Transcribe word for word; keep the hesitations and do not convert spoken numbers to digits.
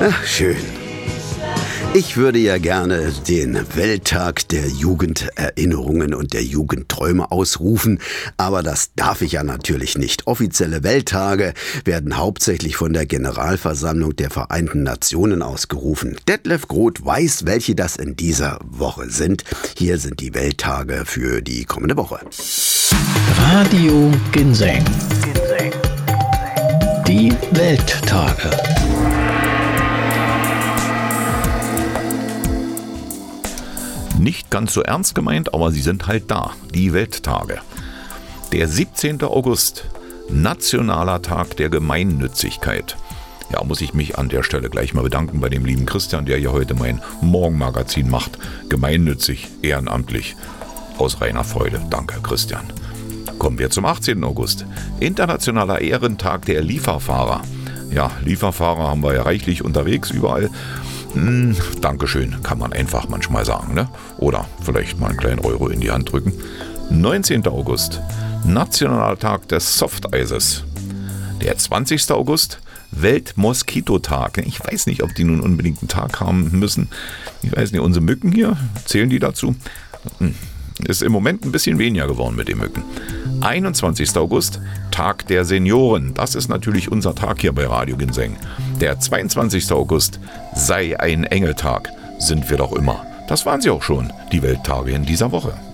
Ach, schön. Ich würde ja gerne den Welttag der Jugenderinnerungen und der Jugendträume ausrufen, aber das darf ich ja natürlich nicht. Offizielle Welttage werden hauptsächlich von der Generalversammlung der Vereinten Nationen ausgerufen. Detlef Groth weiß, welche das in dieser Woche sind. Hier sind die Welttage für die kommende Woche. Radio Ginseng. Die Welttage. Nicht ganz so ernst gemeint, aber sie sind halt da, die Welttage. Der siebzehnten August, Nationaler Tag der Gemeinnützigkeit. Ja, muss ich mich an der Stelle gleich mal bedanken bei dem lieben Christian, der hier heute mein Morgenmagazin macht. Gemeinnützig, ehrenamtlich, aus reiner Freude. Danke, Christian. Kommen wir zum achtzehnten August, Internationaler Ehrentag der Lieferfahrer. Ja, Lieferfahrer haben wir ja reichlich unterwegs, überall. Hm, Dankeschön, kann man einfach manchmal sagen, ne? Oder vielleicht mal einen kleinen Euro in die Hand drücken. neunzehnten August, Nationaler Tag des Softeises. Der zwanzigsten August, Weltmoskitotag. Ich weiß nicht, ob die nun unbedingt einen Tag haben müssen. Ich weiß nicht, unsere Mücken hier, zählen die dazu? Hm. Ist im Moment ein bisschen weniger geworden mit den Mücken. einundzwanzigsten August, Tag der Senioren. Das ist natürlich unser Tag hier bei Radio Ginseng. Der zweiundzwanzigsten August, sei ein Engeltag. Sind wir doch immer. Das waren sie auch schon, die Welttage in dieser Woche.